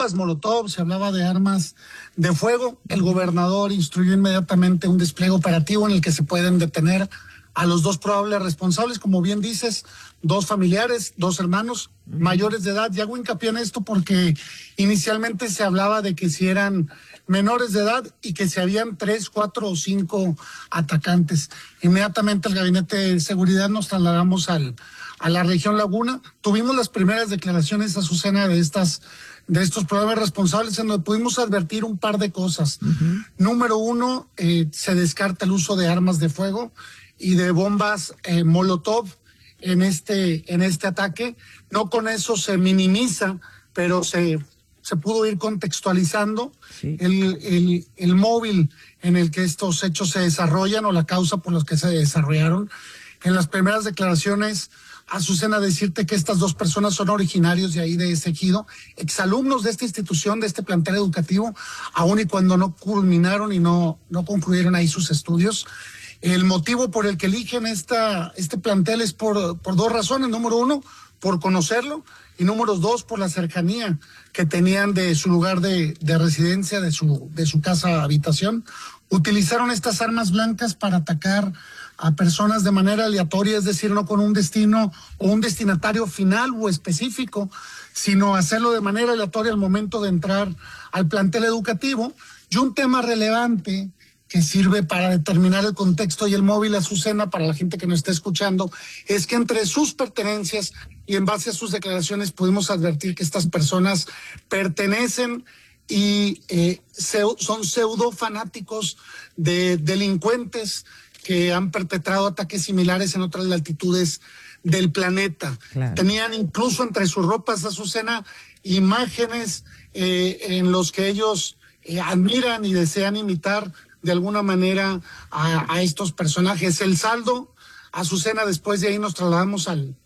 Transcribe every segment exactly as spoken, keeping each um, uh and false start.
bombas molotov, se hablaba de armas de fuego. El gobernador instruyó inmediatamente un despliegue operativo en el que se pueden detener a los dos probables responsables, como bien dices, dos familiares, dos hermanos mayores de edad. Y hago hincapié en esto porque inicialmente se hablaba de que si eran menores de edad y que si habían tres, cuatro o cinco atacantes. Inmediatamente el Gabinete de Seguridad nos trasladamos al, a la región Laguna. Tuvimos las primeras declaraciones, Azucena, de estas de estos probables responsables, en donde pudimos advertir un par de cosas. Uh-huh. Número uno, eh, se descarta el uso de armas de fuego y de bombas eh, molotov en este en este ataque. No con eso se minimiza, pero se se pudo ir contextualizando sí. el, el, el móvil en el que estos hechos se desarrollan o la causa por los que se desarrollaron. En las primeras declaraciones, Azucena, decirte que estas dos personas son originarios de ahí, de ese ejido, exalumnos de esta institución, de este plantel educativo, aun y cuando no culminaron y no, no concluyeron ahí sus estudios. El motivo por el que eligen esta, este plantel es por, por dos razones. Número uno, por conocerlo, y número dos, por la cercanía que tenían de su lugar de, de residencia, de su, de su casa habitación. Utilizaron estas armas blancas para atacar a personas de manera aleatoria, es decir, no con un destino o un destinatario final o específico, sino hacerlo de manera aleatoria al momento de entrar al plantel educativo. Y un tema relevante que sirve para determinar el contexto y el móvil, Azucena, para la gente que nos está escuchando, es que entre sus pertenencias y en base a sus declaraciones pudimos advertir que estas personas pertenecen y eh, son pseudo fanáticos de delincuentes que han perpetrado ataques similares en otras latitudes del planeta. Claro. Tenían incluso entre sus ropas, Azucena, imágenes eh, en los que ellos eh, admiran y desean imitar de alguna manera a, a estos personajes. El saldo, Azucena, después de ahí nos trasladamos al,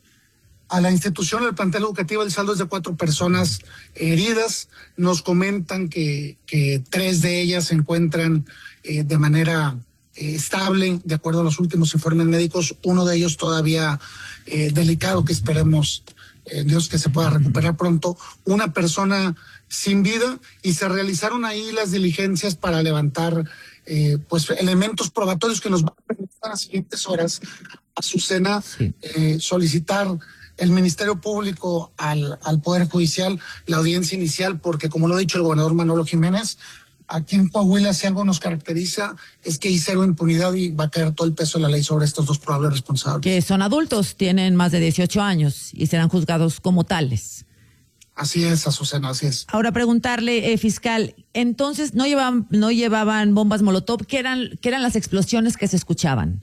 a la institución, al plantel educativo. El saldo es de cuatro personas heridas. Nos comentan que, que tres de ellas se encuentran eh, de manera eh, estable, de acuerdo a los últimos informes médicos. Uno de ellos todavía eh, delicado, que esperemos eh, Dios que se pueda recuperar pronto. Una persona sin vida, y se realizaron ahí las diligencias para levantar Eh, pues elementos probatorios que nos van a permitir en las siguientes horas, Azucena, sí. eh, solicitar el Ministerio Público al, al Poder Judicial la audiencia inicial, porque como lo ha dicho el gobernador Manolo Jiménez, aquí en Coahuila, si algo nos caracteriza es que hay cero impunidad y va a caer todo el peso de la ley sobre estos dos probables responsables. Que son adultos, tienen más de dieciocho años y serán juzgados como tales. Así es, Azucena, así es. Ahora preguntarle, eh, fiscal, entonces no llevaban, no llevaban bombas molotov, ¿qué eran, qué eran las explosiones que se escuchaban?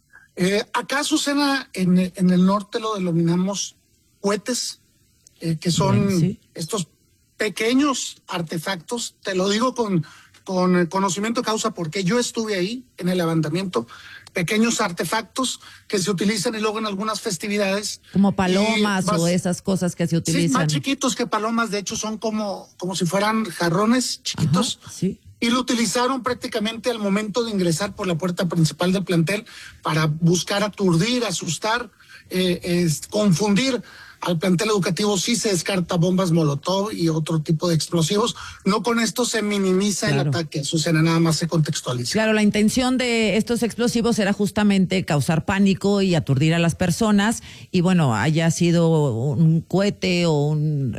Eh, acá, Azucena, en, en el norte lo denominamos cohetes, eh, que son Bien, ¿sí? estos pequeños artefactos. Te lo digo con, con conocimiento de causa porque yo estuve ahí en el levantamiento. Pequeños artefactos que se utilizan y luego en algunas festividades. Como palomas más, o esas cosas que se utilizan. Sí, más chiquitos que palomas, de hecho son como, como si fueran jarrones chiquitos. Ajá, sí. Y lo utilizaron prácticamente al momento de ingresar por la puerta principal del plantel para buscar aturdir, asustar, eh, es, confundir al plantel educativo. Sí se descarta bombas molotov y otro tipo de explosivos. No con esto se minimiza claro. el ataque, Azucena, nada más se contextualiza. Claro, la intención de estos explosivos era justamente causar pánico y aturdir a las personas, y bueno, haya sido un cohete o un,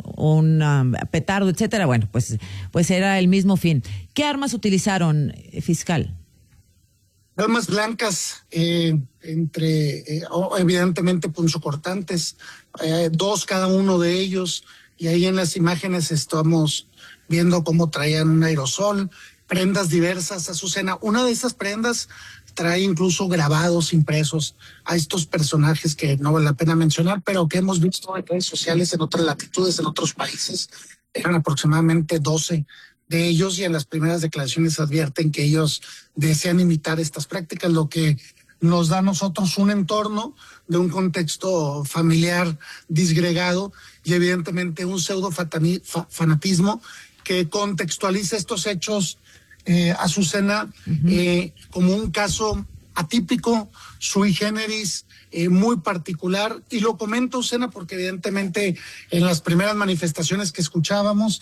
un um, petardo, etcétera, bueno, pues, pues era el mismo fin. ¿Qué armas utilizaron, fiscal? Armas blancas, eh, entre, eh, evidentemente punzocortantes, eh, dos cada uno de ellos, y ahí en las imágenes estamos viendo cómo traían un aerosol, prendas diversas, Azucena. Una de esas prendas trae incluso grabados impresos a estos personajes que no vale la pena mencionar, pero que hemos visto en redes sociales en otras latitudes, en otros países. Eran aproximadamente doce de ellos, y en las primeras declaraciones advierten que ellos desean imitar estas prácticas, lo que nos da a nosotros un entorno de un contexto familiar disgregado y evidentemente un pseudo fanatismo que contextualiza estos hechos, eh, Azucena, uh-huh. eh, como un caso atípico, sui generis, eh, muy particular. Y lo comento, Azucena, porque evidentemente en las primeras manifestaciones que escuchábamos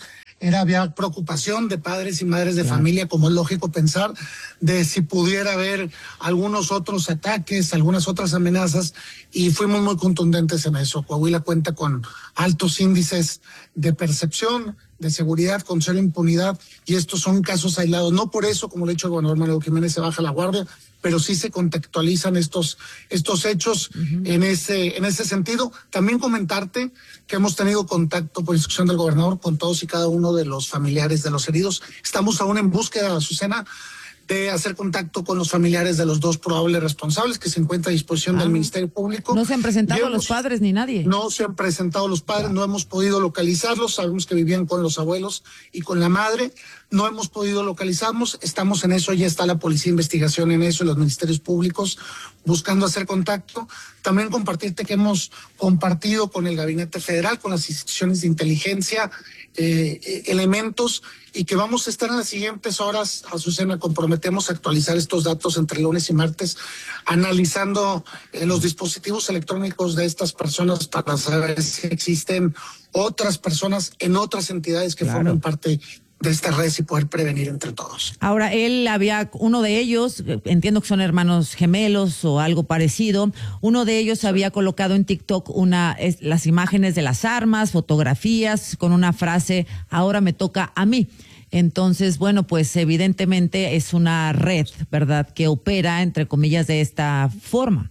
Era, había preocupación de padres y madres de claro. familia, como es lógico pensar, de si pudiera haber algunos otros ataques, algunas otras amenazas, y fuimos muy contundentes en eso. Coahuila cuenta con altos índices de percepción, de seguridad, con cero impunidad, y estos son casos aislados. No por eso, como lo ha dicho el gobernador Manuel Jiménez, se baja la guardia, pero sí se contextualizan estos, estos hechos uh-huh. en ese, en ese sentido. También comentarte que hemos tenido contacto por instrucción del gobernador con todos y cada uno de los familiares de los heridos. Estamos aún en búsqueda, Azucena, de hacer contacto con los familiares de los dos probables responsables que se encuentran a disposición ah, del Ministerio Público. ¿No se han presentado hemos, los padres ni nadie? No se han presentado los padres, no. no hemos podido localizarlos, sabemos que vivían con los abuelos y con la madre, no hemos podido localizarlos, estamos en eso, ya está la Policía de Investigación en eso y los Ministerios Públicos buscando hacer contacto. También compartirte que hemos compartido con el Gabinete Federal, con las instituciones de inteligencia, eh, elementos, y que vamos a estar en las siguientes horas, Azucena, comprometemos a actualizar estos datos entre lunes y martes, analizando eh, los dispositivos electrónicos de estas personas para saber si existen otras personas en otras entidades que claro. forman parte de esta red y poder prevenir entre todos. Ahora, él había, uno de ellos, entiendo que son hermanos gemelos o algo parecido, uno de ellos había colocado en TikTok una, es, las imágenes de las armas, fotografías, con una frase, ahora me toca a mí. Entonces, bueno, pues evidentemente es una red, ¿verdad?, que opera, entre comillas, de esta forma.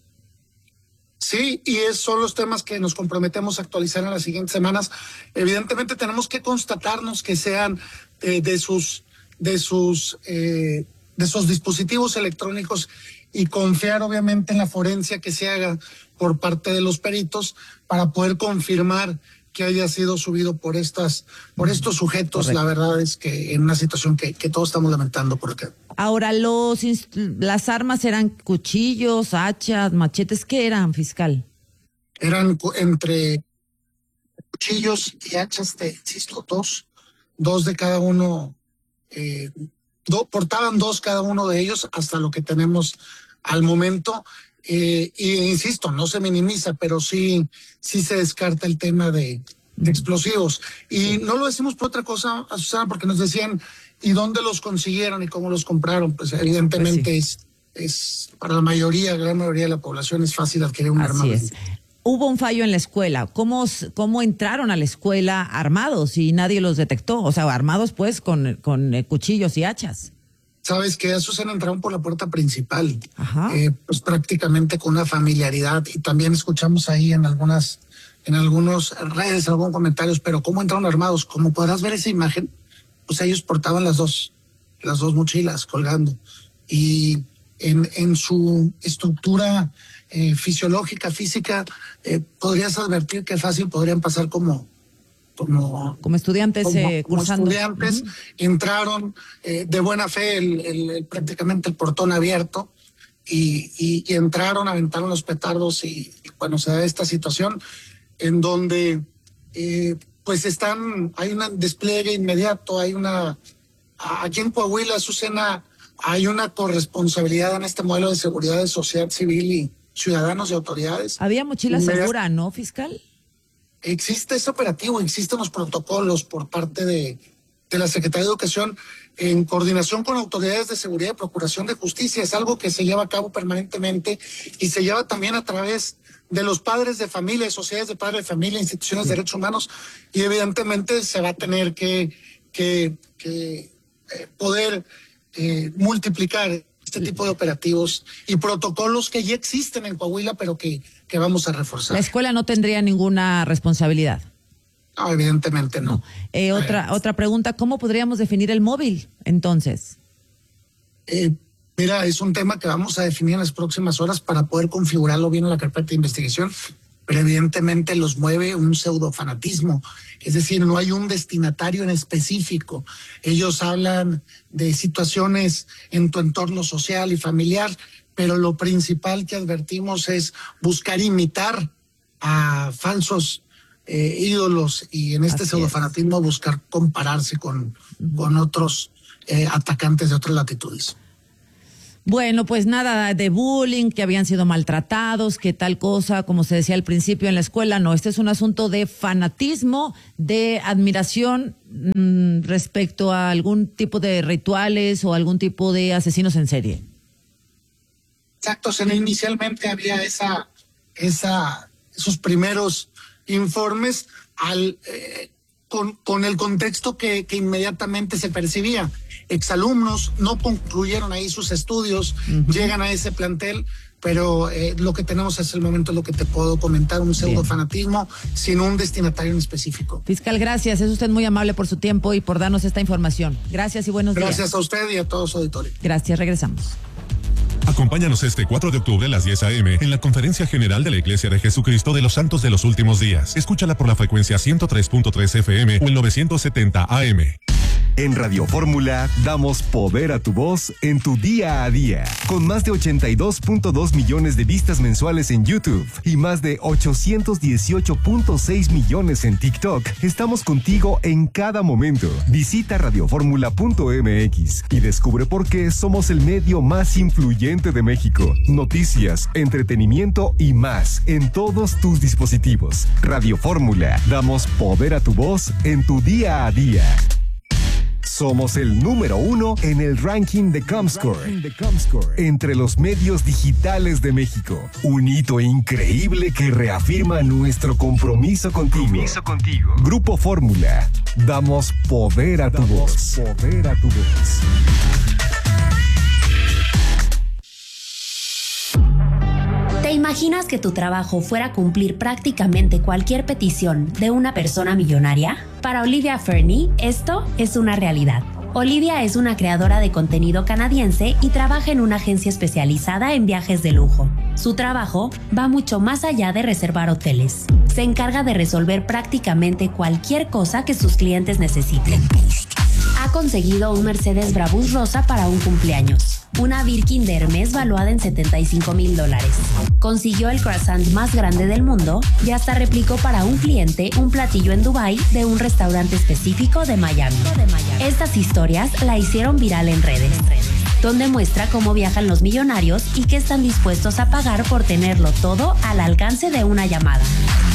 Sí, y esos son los temas que nos comprometemos a actualizar en las siguientes semanas. Evidentemente tenemos que constatarnos que sean eh, de sus de sus eh, de sus dispositivos electrónicos y confiar obviamente en la forencia que se haga por parte de los peritos para poder confirmar que haya sido subido por estas por estos sujetos. Correcto. La verdad es que en una situación que, que todos estamos lamentando por acá. Ahora, los las armas eran cuchillos, hachas, machetes, ¿qué eran, fiscal? Eran entre cuchillos y hachas, te insisto, dos, dos de cada uno, eh, do, portaban dos cada uno de ellos hasta lo que tenemos al momento. Eh, y insisto, no se minimiza, pero sí, sí se descarta el tema de, de explosivos. Y sí. no lo decimos por otra cosa, Azucena, porque nos decían, ¿y dónde los consiguieron y cómo los compraron? Pues evidentemente pues sí. es, es, para la mayoría, gran mayoría de la población es fácil adquirir un arma. Así es. Hubo un fallo en la escuela. ¿Cómo, cómo entraron a la escuela armados y nadie los detectó? O sea, armados pues con, con eh, cuchillos y hachas. Sabes que esos se entraron por la puerta principal, eh, pues prácticamente con una familiaridad, y también escuchamos ahí en algunas, en algunas redes, algunos comentarios, pero ¿cómo entraron armados? Como podrás ver esa imagen, pues ellos portaban las dos, las dos mochilas colgando, y en, en su estructura eh, fisiológica, física, eh, podrías advertir que fácil podrían pasar como Como, como estudiantes como, eh, como cursando. estudiantes, uh-huh. entraron eh, de buena fe, el, el, el, prácticamente el portón abierto, y, y, y entraron, aventaron los petardos, y, y bueno, se da esta situación en donde eh, pues están, hay un despliegue inmediato, hay una, aquí en Coahuila, Azucena, hay una corresponsabilidad en este modelo de seguridad de sociedad civil y ciudadanos y autoridades. Había mochila segura, ¿no, fiscal? Existe ese operativo, existen los protocolos por parte de, de la Secretaría de Educación en coordinación con autoridades de seguridad y procuración de justicia. Es algo que se lleva a cabo permanentemente y se lleva también a través de los padres de familia, sociedades de padres de familia, instituciones sí. de derechos humanos, y evidentemente se va a tener que, que, que eh, poder eh, multiplicar este tipo de operativos y protocolos que ya existen en Coahuila, pero que, que vamos a reforzar. ¿La escuela no tendría ninguna responsabilidad? No, evidentemente no. no. Eh, otra, eh, otra pregunta, ¿cómo podríamos definir el móvil entonces? Eh, mira, es un tema que vamos a definir en las próximas horas para poder configurarlo bien en la carpeta de investigación, pero evidentemente los mueve un pseudofanatismo, es decir, no hay un destinatario en específico. Ellos hablan de situaciones en tu entorno social y familiar, pero lo principal que advertimos es buscar imitar a falsos eh, ídolos, y en este Así pseudofanatismo es. buscar compararse con, uh-huh. con otros eh, atacantes de otras latitudes. Bueno, pues nada de bullying, que habían sido maltratados, que tal cosa, como se decía al principio en la escuela, no, este es un asunto de fanatismo, de admiración mmm, respecto a algún tipo de rituales o algún tipo de asesinos en serie. Exacto, o sea, inicialmente había esa, esa, esos primeros informes al, eh, con, con el contexto que, que inmediatamente se percibía. Exalumnos no concluyeron ahí sus estudios, uh-huh. llegan a ese plantel, pero eh, lo que tenemos hasta el momento es lo que te puedo comentar, un pseudo fanatismo sin un destinatario en específico. Fiscal, gracias, es usted muy amable por su tiempo y por darnos esta información. Gracias y buenos gracias días. Gracias a usted y a todo su auditorio. Gracias, regresamos. Acompáñanos este cuatro de octubre a las diez a eme en la Conferencia General de la Iglesia de Jesucristo de los Santos de los Últimos Días. Escúchala por la frecuencia ciento tres punto tres efe eme o el novecientos setenta a eme. En Radio Fórmula damos poder a tu voz en tu día a día. Con más de ochenta y dos punto dos millones de vistas mensuales en YouTube y más de ochocientos dieciocho punto seis millones en TikTok, estamos contigo en cada momento. Visita radioformula punto eme equis y descubre por qué somos el medio más influyente de México. Noticias, entretenimiento y más en todos tus dispositivos. Radio Fórmula, damos poder a tu voz en tu día a día. Somos el número uno en el ranking de Comscore, entre los medios digitales de México. Un hito increíble que reafirma nuestro compromiso contigo. Compromiso contigo. Grupo Fórmula, damos poder a tu voz. Poder a tu voz. ¿Te imaginas que tu trabajo fuera cumplir prácticamente cualquier petición de una persona millonaria? Para Olivia Fernie, esto es una realidad. Olivia es una creadora de contenido canadiense y trabaja en una agencia especializada en viajes de lujo. Su trabajo va mucho más allá de reservar hoteles. Se encarga de resolver prácticamente cualquier cosa que sus clientes necesiten. Ha conseguido un Mercedes Brabus rosa para un cumpleaños, una Birkin de Hermes valuada en setenta y cinco mil dólares. Consiguió el croissant más grande del mundo y hasta replicó para un cliente un platillo en Dubái de un restaurante específico de Miami. Estas historias la hicieron viral en redes, donde muestra cómo viajan los millonarios y qué están dispuestos a pagar por tenerlo todo al alcance de una llamada.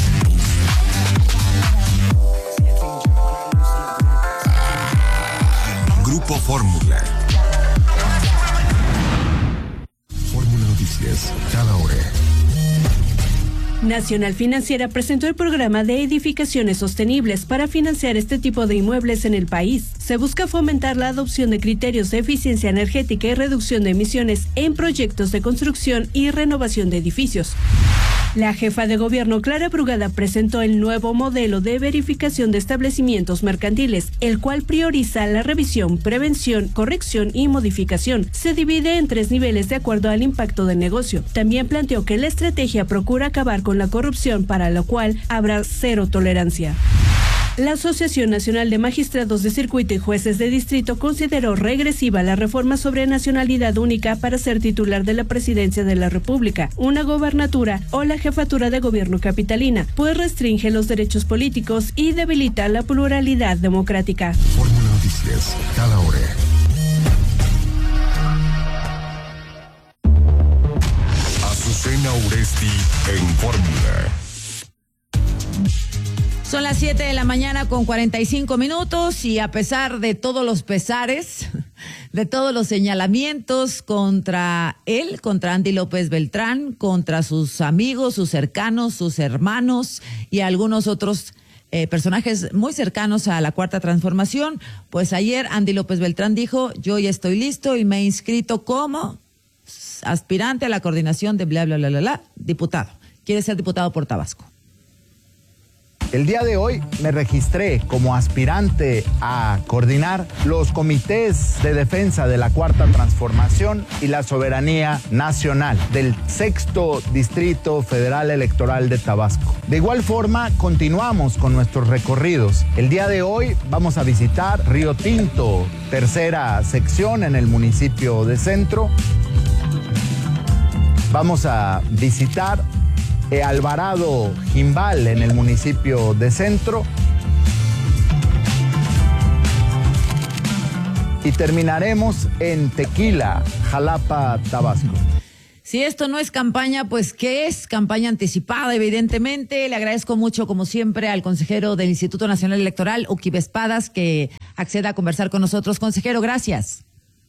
Grupo Fórmula. Fórmula Noticias, cada hora. Nacional Financiera presentó el programa de edificaciones sostenibles para financiar este tipo de inmuebles en el país. Se busca fomentar la adopción de criterios de eficiencia energética y reducción de emisiones en proyectos de construcción y renovación de edificios. La jefa de gobierno Clara Brugada presentó el nuevo modelo de verificación de establecimientos mercantiles, el cual prioriza la revisión, prevención, corrección y modificación. Se divide en tres niveles de acuerdo al impacto del negocio. También planteó que la estrategia procura acabar con la corrupción, para lo cual habrá cero tolerancia. La Asociación Nacional de Magistrados de Circuito y Jueces de Distrito consideró regresiva la reforma sobre nacionalidad única para ser titular de la Presidencia de la República, una gobernatura o la jefatura de gobierno capitalina, pues restringe los derechos políticos y debilita la pluralidad democrática. Fórmula Noticias, cada hora. Azucena Uresti en Fórmula. Son las siete de la mañana con cuarenta y cinco minutos y a pesar de todos los pesares, de todos los señalamientos contra él, contra Andy López Beltrán, contra sus amigos, sus cercanos, sus hermanos y algunos otros eh, personajes muy cercanos a la Cuarta Transformación, pues ayer Andy López Beltrán dijo: yo ya estoy listo y me he inscrito como aspirante a la coordinación de bla, bla, bla, bla, bla, diputado. Quiere ser diputado por Tabasco. El día de hoy me registré como aspirante a coordinar los comités de defensa de la Cuarta Transformación y la soberanía nacional del Sexto Distrito Federal Electoral de Tabasco. De igual forma, continuamos con nuestros recorridos. El día de hoy vamos a visitar Río Tinto, tercera sección en el municipio de Centro. Vamos a visitar Alvarado Jimbal en el municipio de Centro y terminaremos en Tequila, Jalapa, Tabasco. Si esto no es campaña, pues ¿qué es? Campaña anticipada, evidentemente. Le agradezco mucho, como siempre, al consejero del Instituto Nacional Electoral, Uki Espadas, que acceda a conversar con nosotros. Consejero, gracias.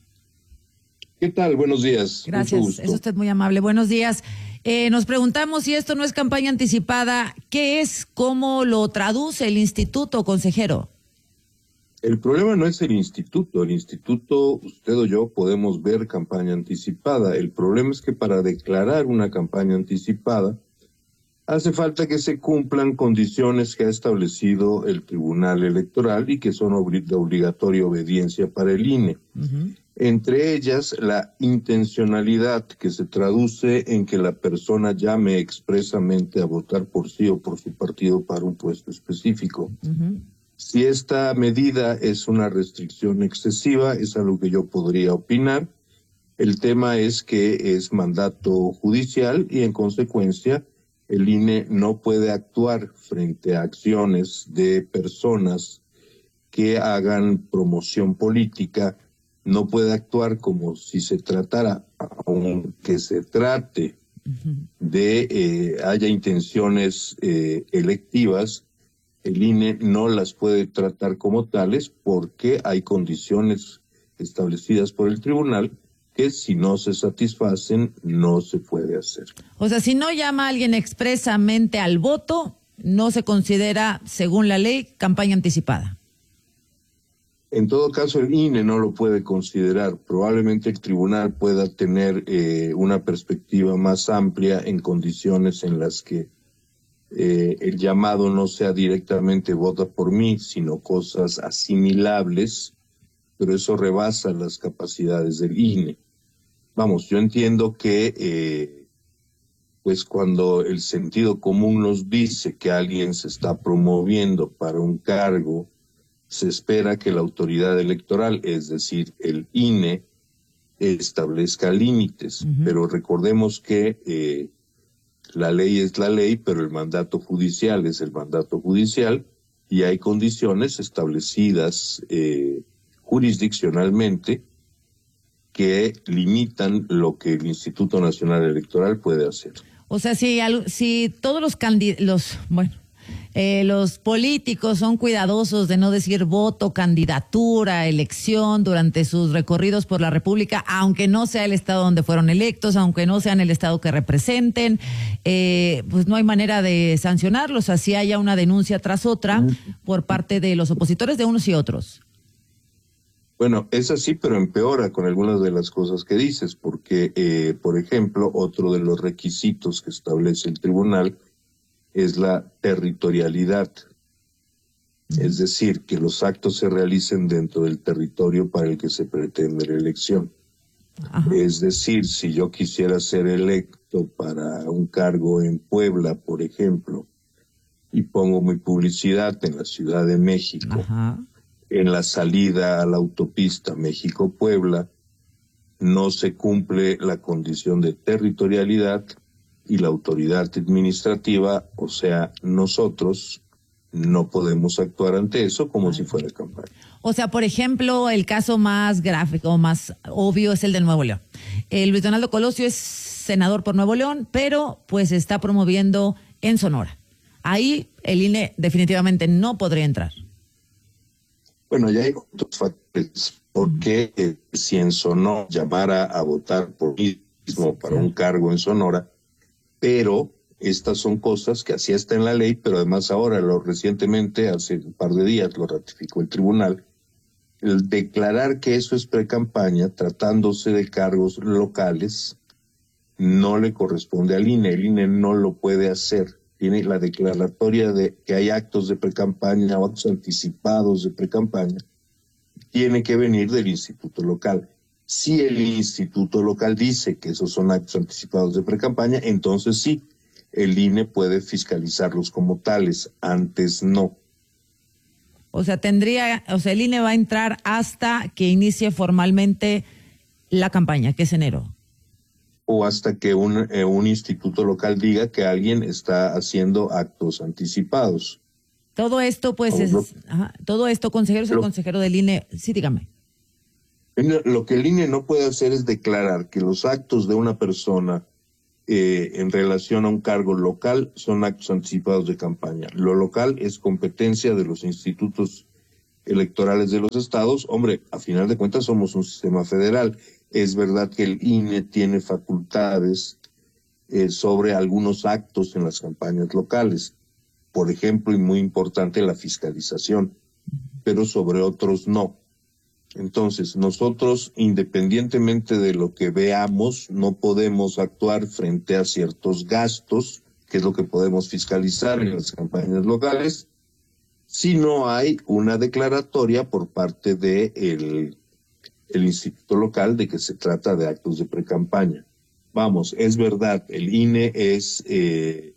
¿Qué tal? Buenos días. Gracias, es usted muy amable. Buenos días. Eh, nos preguntamos si esto no es campaña anticipada, ¿qué es? ¿Cómo lo traduce el instituto, consejero? El problema no es el instituto. El instituto, usted o yo, podemos ver campaña anticipada. El problema es que para declarar una campaña anticipada, hace falta que se cumplan condiciones que ha establecido el Tribunal Electoral y que son de obligatoria obediencia para el I N E. Uh-huh. Entre ellas, la intencionalidad, que se traduce en que la persona llame expresamente a votar por sí o por su partido para un puesto específico. Uh-huh. Si esta medida es una restricción excesiva, es algo que yo podría opinar. El tema es que es mandato judicial y, en consecuencia, el I N E no puede actuar frente a acciones de personas que hagan promoción política. No puede actuar como si se tratara, aunque se trate de eh, haya intenciones eh, electivas, el I N E no las puede tratar como tales porque hay condiciones establecidas por el tribunal que si no se satisfacen no se puede hacer. O sea, si no llama a alguien expresamente al voto, no se considera, según la ley, campaña anticipada. En todo caso, el I N E no lo puede considerar. Probablemente el tribunal pueda tener eh, una perspectiva más amplia en condiciones en las que eh, el llamado no sea directamente vota por mí, sino cosas asimilables, pero eso rebasa las capacidades del I N E. Vamos, yo entiendo que eh, pues cuando el sentido común nos dice que alguien se está promoviendo para un cargo, se espera que la autoridad electoral, es decir, el I N E, establezca límites. Uh-huh. Pero recordemos que eh, la ley es la ley, pero el mandato judicial es el mandato judicial y hay condiciones establecidas eh, jurisdiccionalmente que limitan lo que el Instituto Nacional Electoral puede hacer. O sea, si, si todos los candidatos, los, bueno, Eh, los políticos son cuidadosos de no decir voto, candidatura, elección durante sus recorridos por la República, aunque no sea el estado donde fueron electos, aunque no sean el estado que representen, eh, pues no hay manera de sancionarlos, así haya una denuncia tras otra por parte de los opositores de unos y otros. Bueno, es así, pero empeora con algunas de las cosas que dices, porque, eh, por ejemplo, otro de los requisitos que establece el tribunal es la territorialidad, es decir, que los actos se realicen dentro del territorio para el que se pretende la elección. Ajá. Es decir, si yo quisiera ser electo para un cargo en Puebla, por ejemplo, y pongo mi publicidad en la Ciudad de México, ajá, en la salida a la autopista México-Puebla, no se cumple la condición de territorialidad y la autoridad administrativa, o sea, nosotros no podemos actuar ante eso como Ay. si fuera campaña. O sea, por ejemplo, el caso más gráfico, más obvio es el de Nuevo León. El Luis Donaldo Colosio es senador por Nuevo León, pero pues está promoviendo en Sonora. Ahí el I N E definitivamente no podría entrar. Bueno, ya hay otros factores, porque eh, si en Sonora llamara a votar por mí mismo para sí. un cargo en Sonora, pero estas son cosas que así está en la ley, pero además ahora, lo recientemente, hace un par de días, lo ratificó el tribunal, el declarar que eso es precampaña, tratándose de cargos locales, no le corresponde al I N E, el I N E no lo puede hacer. Tiene la declaratoria de que hay actos de precampaña o actos anticipados de precampaña, tiene que venir del instituto local. Si el instituto local dice que esos son actos anticipados de precampaña, entonces sí, el I N E puede fiscalizarlos como tales, antes no. O sea, tendría, o sea, el I N E va a entrar hasta que inicie formalmente la campaña, que es enero. O hasta que un, eh, un instituto local diga que alguien está haciendo actos anticipados. Todo esto, pues, es, lo, ajá, todo esto, consejero, es el lo, consejero del I N E. Sí, dígame. Lo que el I N E no puede hacer es declarar que los actos de una persona eh, en relación a un cargo local son actos anticipados de campaña. Lo local es competencia de los institutos electorales de los estados. Hombre, a final de cuentas somos un sistema federal. Es verdad que el I N E tiene facultades eh, sobre algunos actos en las campañas locales. Por ejemplo, y muy importante, la fiscalización, pero sobre otros no. Entonces, nosotros, independientemente de lo que veamos, no podemos actuar frente a ciertos gastos, que es lo que podemos fiscalizar en las campañas locales, si no hay una declaratoria por parte de el, el instituto local de que se trata de actos de precampaña. Vamos, es verdad, el I N E es eh,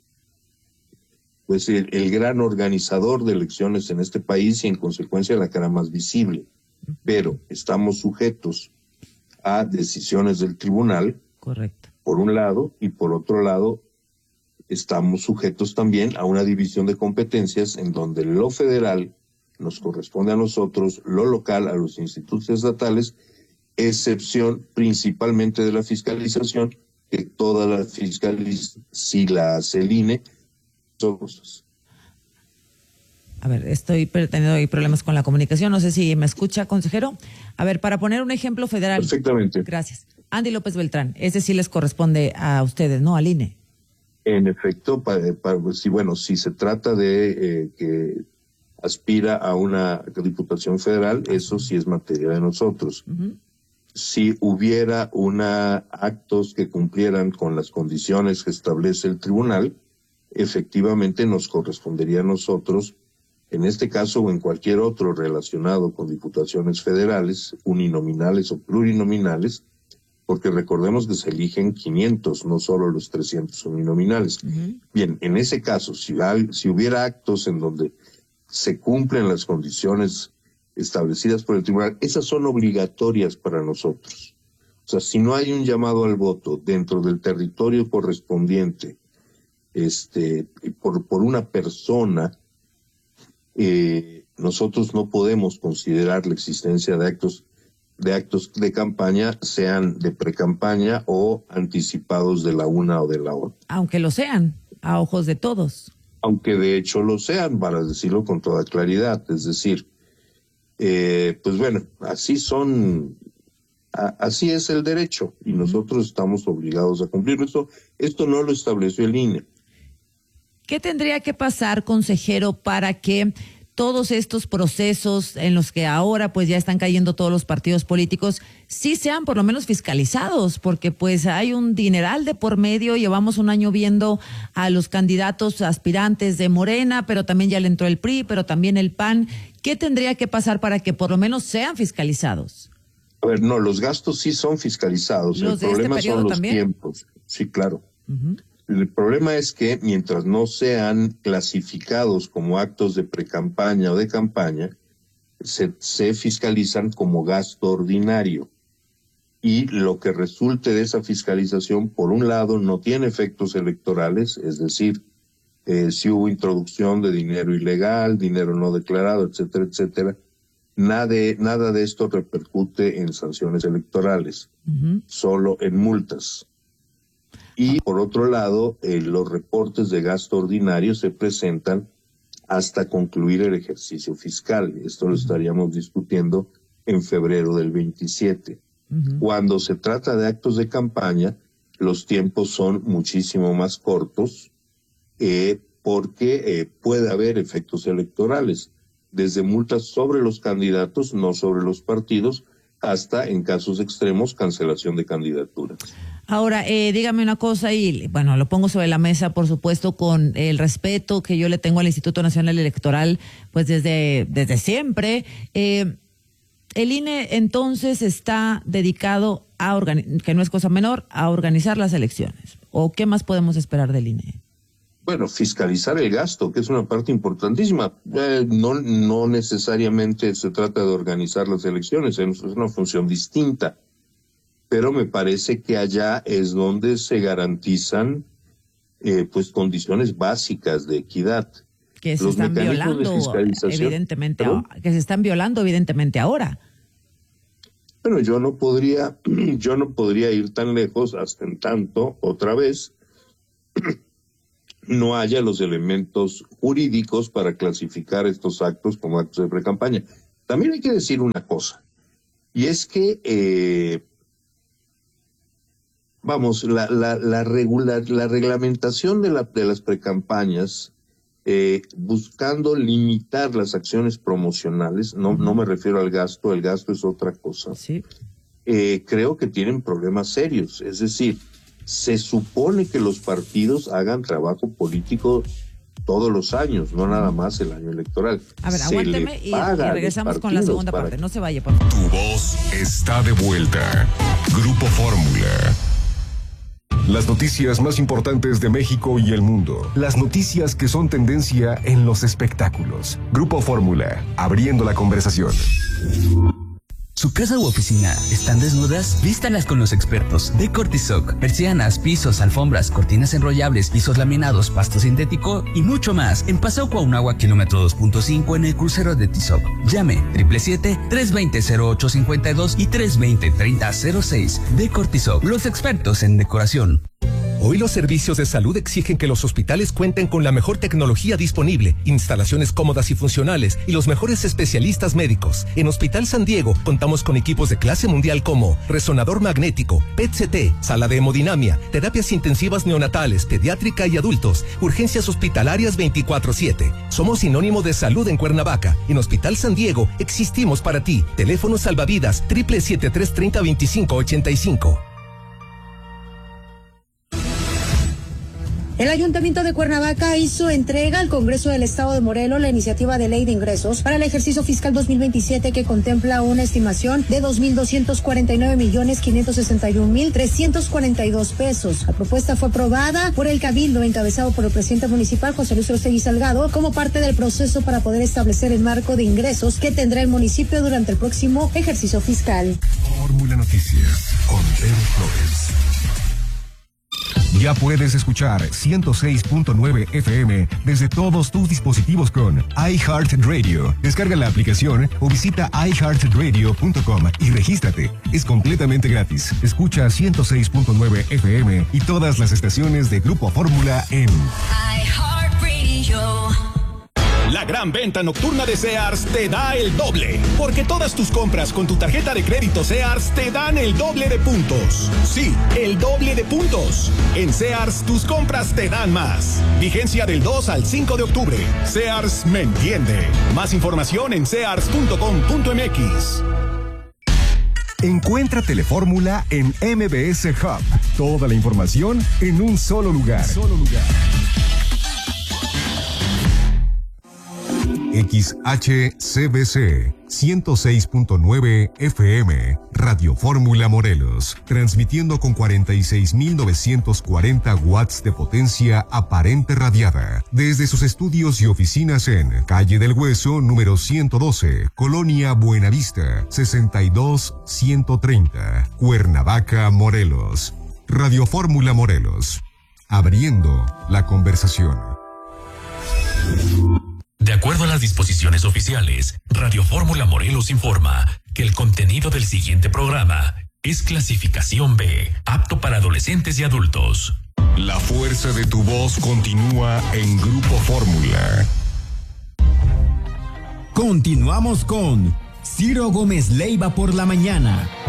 pues el, el gran organizador de elecciones en este país y en consecuencia la cara más visible. Pero estamos sujetos a decisiones del tribunal, correcto, por un lado, y por otro lado, estamos sujetos también a una división de competencias en donde lo federal nos corresponde a nosotros, lo local a los institutos estatales, excepción principalmente de la fiscalización, que toda la fiscalización, si la hace el I N E, son cosas. A ver, estoy teniendo ahí problemas con la comunicación. No sé si me escucha, consejero. A ver, para poner un ejemplo federal. Perfectamente. Gracias. Andy López Beltrán, ese sí les corresponde a ustedes, ¿no? Al I N E. En efecto, para, para, si, bueno, si se trata de eh, que aspira a una diputación federal, eso sí es materia de nosotros. Uh-huh. Si hubiera una actos que cumplieran con las condiciones que establece el tribunal, efectivamente nos correspondería a nosotros, en este caso o en cualquier otro relacionado con diputaciones federales, uninominales o plurinominales, porque recordemos que se eligen quinientos, no solo los trescientos uninominales. Uh-huh. Bien, en ese caso, si, hay, si hubiera actos en donde se cumplen las condiciones establecidas por el tribunal, esas son obligatorias para nosotros. O sea, si no hay un llamado al voto dentro del territorio correspondiente, este, por, por una persona, Eh, nosotros no podemos considerar la existencia de actos de actos de campaña, sean de precampaña o anticipados de la una o de la otra. Aunque lo sean, a ojos de todos. Aunque de hecho lo sean, para decirlo con toda claridad. Es decir, eh, pues bueno, así son, a, así es el derecho y nosotros estamos obligados a cumplirlo. Esto, esto no lo estableció el I N E. ¿Qué tendría que pasar, consejero, para que todos estos procesos en los que ahora pues ya están cayendo todos los partidos políticos sí sean por lo menos fiscalizados? Porque pues hay un dineral de por medio, llevamos un año viendo a los candidatos aspirantes de Morena, pero también ya le entró el P R I, pero también el P A N. ¿Qué tendría que pasar para que por lo menos sean fiscalizados? A ver, no, los gastos sí son fiscalizados. ¿Los el de problema este periodo son los también? tiempos. Sí, claro. Uh-huh. El problema es que mientras no sean clasificados como actos de precampaña o de campaña, se, se fiscalizan como gasto ordinario. Y lo que resulte de esa fiscalización, por un lado, no tiene efectos electorales, es decir, eh, si hubo introducción de dinero ilegal, dinero no declarado, etcétera, etcétera, nada de, nada de esto repercute en sanciones electorales, uh-huh. solo en multas. Y por otro lado, eh, los reportes de gasto ordinario se presentan hasta concluir el ejercicio fiscal. Esto lo estaríamos discutiendo en febrero del veintisiete. Uh-huh. Cuando se trata de actos de campaña, los tiempos son muchísimo más cortos eh, porque eh, puede haber efectos electorales, desde multas sobre los candidatos, no sobre los partidos, hasta, en casos extremos, cancelación de candidaturas. Ahora, eh, dígame una cosa y, bueno, lo pongo sobre la mesa, por supuesto, con el respeto que yo le tengo al Instituto Nacional Electoral, pues desde, desde siempre. Eh, el I N E, entonces, está dedicado a, organi- que no es cosa menor, a organizar las elecciones. ¿O qué más podemos esperar del I N E? Bueno, fiscalizar el gasto, que es una parte importantísima. Eh, no, no necesariamente se trata de organizar las elecciones, es una función distinta. Pero me parece que allá es donde se garantizan eh, pues condiciones básicas de equidad. Que se están violando, evidentemente, ahora, que se están violando, evidentemente, ahora. Bueno, yo no podría, yo no podría ir tan lejos hasta en tanto, otra vez, no haya los elementos jurídicos para clasificar estos actos como actos de precampaña. También hay que decir una cosa, y es que, eh, vamos, la, la, la, regular, la reglamentación de, la, de las precampañas, eh, buscando limitar las acciones promocionales, no, no me refiero al gasto, el gasto es otra cosa, sí. eh, creo que tienen problemas serios, es decir, se supone que los partidos hagan trabajo político todos los años, no nada más el año electoral. A ver, se aguánteme y, y regresamos con la segunda parte. No se vaya, por favor. Tu voz está de vuelta. Grupo Fórmula. Las noticias más importantes de México y el mundo. Las noticias que son tendencia en los espectáculos. Grupo Fórmula, abriendo la conversación. ¿Su casa u oficina están desnudas? Vístanlas con los expertos de Cortisoc. Persianas, pisos, alfombras, cortinas enrollables, pisos laminados, pasto sintético y mucho más. En Paseo Cuauhnáhuac, kilómetro dos punto cinco en el crucero de Tizoc. Llame siete siete siete, tres dos cero, cero ocho cinco dos y tres dos cero, tres cero cero seis. De Cortisoc, los expertos en decoración. Hoy los servicios de salud exigen que los hospitales cuenten con la mejor tecnología disponible, instalaciones cómodas y funcionales y los mejores especialistas médicos. En Hospital San Diego contamos con equipos de clase mundial como resonador magnético, P E T C T, sala de hemodinamia, terapias intensivas neonatales, pediátrica y adultos, urgencias hospitalarias veinticuatro siete. Somos sinónimo de salud en Cuernavaca. En Hospital San Diego existimos para ti. Teléfono salvavidas siete siete tres, tres cero, dos cinco ocho cinco. El Ayuntamiento de Cuernavaca hizo entrega al Congreso del Estado de Morelos la iniciativa de ley de ingresos para el ejercicio fiscal dos mil veintisiete que contempla una estimación de dos mil doscientos cuarenta y nueve millones quinientos sesenta y un mil trescientos cuarenta y dos pesos. La propuesta fue aprobada por el Cabildo encabezado por el presidente municipal José Luis Orostegui Salgado como parte del proceso para poder establecer el marco de ingresos que tendrá el municipio durante el próximo ejercicio fiscal. Fórmula Noticias con Pedro Flores. Ya puedes escuchar ciento seis punto nueve F M desde todos tus dispositivos con iHeartRadio. Descarga la aplicación o visita i heart radio punto com y regístrate. Es completamente gratis. Escucha ciento seis punto nueve F M y todas las estaciones de Grupo Fórmula en iHeartRadio. La gran venta nocturna de Sears te da el doble, porque todas tus compras con tu tarjeta de crédito Sears te dan el doble de puntos. Sí, el doble de puntos. En Sears tus compras te dan más. Vigencia del dos al cinco de octubre. Sears me entiende. Más información en sears punto com punto m x. Encuentra Telefórmula en M B S Hub. Toda la información en un solo lugar. Solo lugar. X H C B C ciento seis punto nueve F M, Radio Fórmula Morelos, transmitiendo con cuarenta y seis mil novecientos cuarenta watts de potencia aparente radiada, desde sus estudios y oficinas en Calle del Hueso, número ciento doce, Colonia Buenavista, sesenta y dos ciento treinta, Cuernavaca, Morelos. Radio Fórmula Morelos, abriendo la conversación. De acuerdo a las disposiciones oficiales, Radio Fórmula Morelos informa que el contenido del siguiente programa es clasificación B, apto para adolescentes y adultos. La fuerza de tu voz continúa en Grupo Fórmula. Continuamos con Ciro Gómez Leiva por la mañana.